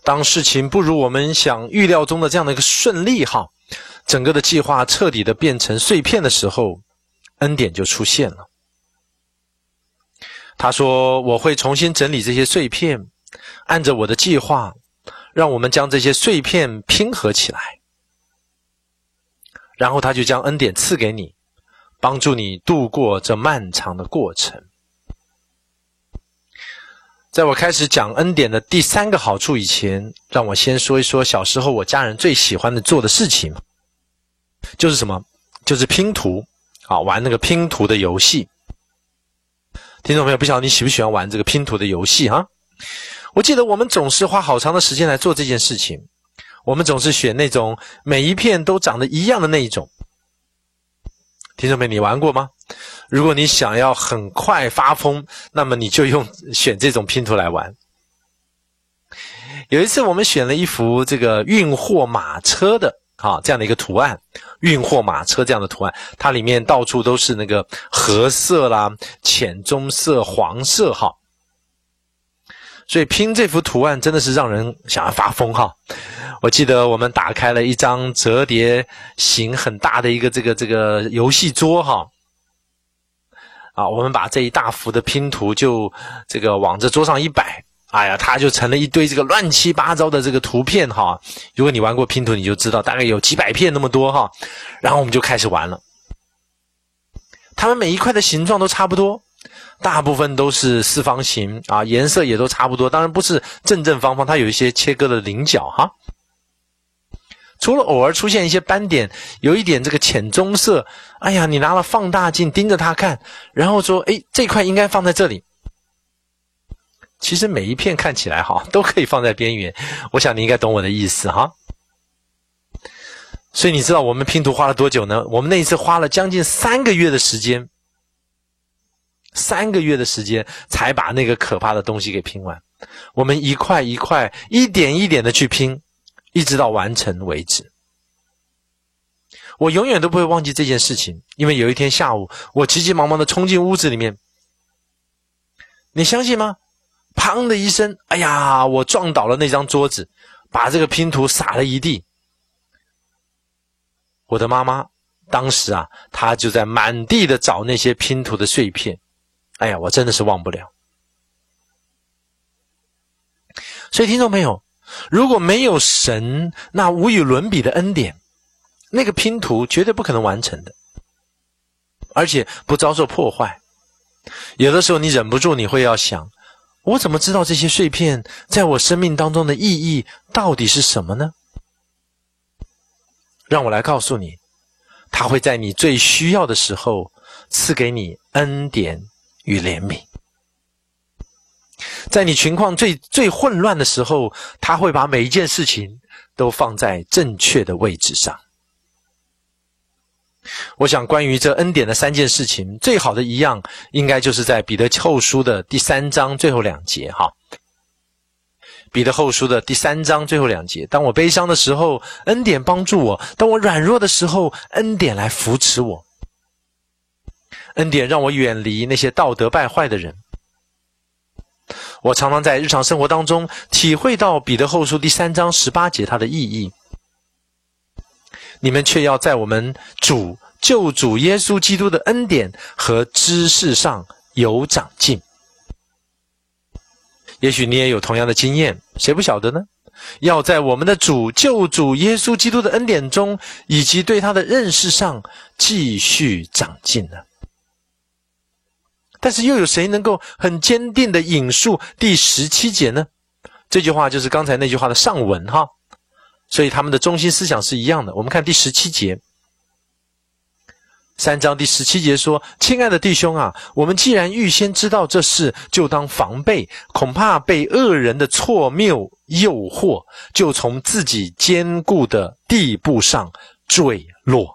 当事情不如我们想预料中的这样的一个顺利哈，整个的计划彻底的变成碎片的时候，恩典就出现了。他说我会重新整理这些碎片，按着我的计划，让我们将这些碎片拼合起来。然后他就将恩典赐给你，帮助你度过这漫长的过程。在我开始讲恩典的第3个好处以前，让我先说一说小时候我家人最喜欢的做的事情，就是什么？就是拼图啊，玩那个拼图的游戏。听众朋友，不晓得你喜不喜欢玩这个拼图的游戏啊？我记得我们总是花好长的时间来做这件事情，我们总是选那种每一片都长得一样的那一种。听众朋友，你玩过吗？如果你想要很快发疯，那么你就选这种拼图来玩。有一次我们选了一幅这个运货马车的这样的一个图案，运货马车这样的图案，它里面到处都是那个褐色啦、浅棕色、黄色哈，所以拼这幅图案真的是让人想要发疯哈。我记得我们打开了一张折叠型很大的一个这个游戏桌哈，我们把这一大幅的拼图就这个往这桌上一摆，哎呀，它就成了一堆这个乱七八糟的这个图片哈。如果你玩过拼图，你就知道大概有几百片那么多哈。然后我们就开始玩了。它们每一块的形状都差不多，大部分都是四方形啊，颜色也都差不多。当然不是正正方方，它有一些切割的棱角哈。除了偶尔出现一些斑点，有一点这个浅棕色，哎呀，你拿了放大镜盯着它看，然后说，这块应该放在这里。其实每一片看起来都可以放在边缘，我想你应该懂我的意思哈。所以你知道我们拼图花了多久呢？我们那一次花了将近3个月的时间，3个月的时间才把那个可怕的东西给拼完。我们一块一块，一点一点的去拼，一直到完成为止。我永远都不会忘记这件事情，因为有一天下午，我急急忙忙的冲进屋子里面，你相信吗？砰的一声，哎呀，我撞倒了那张桌子，把这个拼图撒了一地。我的妈妈当时她就在满地的找那些拼图的碎片，哎呀，我真的是忘不了。所以听众朋友，如果没有神那无与伦比的恩典，那个拼图绝对不可能完成的，而且不遭受破坏。有的时候你忍不住你会要想，我怎么知道这些碎片在我生命当中的意义到底是什么呢？让我来告诉你，它会在你最需要的时候赐给你恩典与怜悯。在你情况最混乱的时候，他会把每一件事情都放在正确的位置上。我想关于这恩典的3件事情，最好的一样应该就是在彼得后书的第3章最后2节哈。彼得后书的第3章最后2节，当我悲伤的时候，恩典帮助我；当我软弱的时候，恩典来扶持我。恩典让我远离那些道德败坏的人。我常常在日常生活当中体会到彼得后书第3章18节它的意义。你们却要在我们救主耶稣基督的恩典和知识上有长进。也许你也有同样的经验，谁不晓得呢？要在我们的救主耶稣基督的恩典中，以及对他的认识上继续长进呢。但是又有谁能够很坚定地引述第17节呢？这句话就是刚才那句话的上文哈，所以他们的中心思想是一样的。我们看第17节，3章第17节说，亲爱的弟兄啊，我们既然预先知道这事，就当防备，恐怕被恶人的错谬诱惑，就从自己坚固的地步上坠落。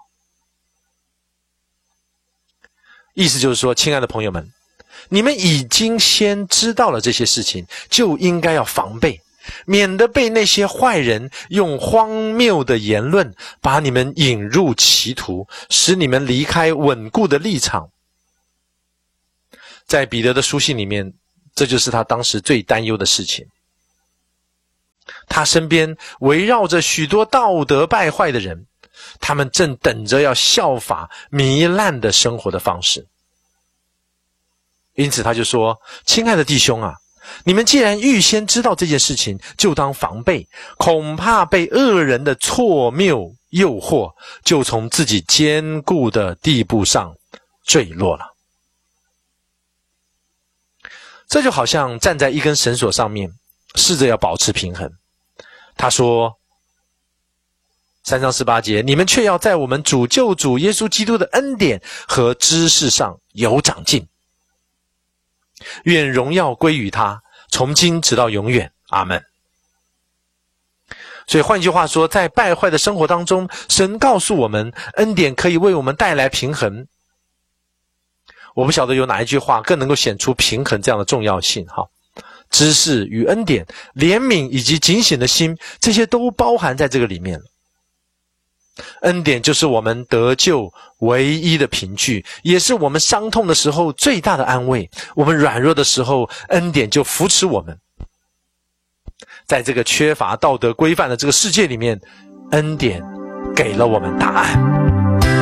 意思就是说，亲爱的朋友们，你们已经先知道了这些事情，就应该要防备，免得被那些坏人用荒谬的言论把你们引入歧途，使你们离开稳固的立场。在彼得的书信里面，这就是他当时最担忧的事情。 他身边围绕着许多道德败坏的人，他们正等着要效法糜烂的生活的方式。因此他就说，亲爱的弟兄啊，你们既然预先知道这件事情，就当防备，恐怕被恶人的错谬诱惑，就从自己坚固的地步上坠落了。这就好像站在一根绳索上面，试着要保持平衡。他说3章18节，你们却要在我们主救主耶稣基督的恩典和知识上有长进。愿荣耀归于他，从今直到永远。阿们。所以换句话说，在败坏的生活当中，神告诉我们，恩典可以为我们带来平衡。我不晓得有哪一句话更能够显出平衡这样的重要性。知识与恩典、怜悯以及警醒的心，这些都包含在这个里面了。恩典就是我们得救唯一的凭据，也是我们伤痛的时候最大的安慰。我们软弱的时候，恩典就扶持我们。在这个缺乏道德规范的这个世界里面，恩典给了我们答案。